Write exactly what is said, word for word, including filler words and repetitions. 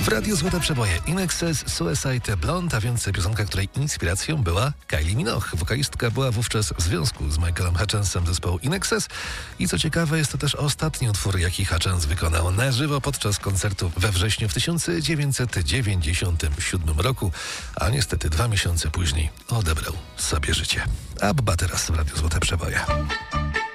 W Radiu Złote Przeboje In Excess, Suicide Blonde, a więc piosenka, której inspiracją była Kylie Minogue. Wokalistka była wówczas w związku z Michaelem Hutchensem zespołu In Excess i co ciekawe, jest to też ostatni utwór, jaki Hutchens wykonał na żywo podczas koncertu we wrześniu w tysiąc dziewięćset dziewięćdziesiątym siódmym roku, a niestety dwa miesiące później odebrał sobie życie. Abba teraz w Radiu Złote Przeboje.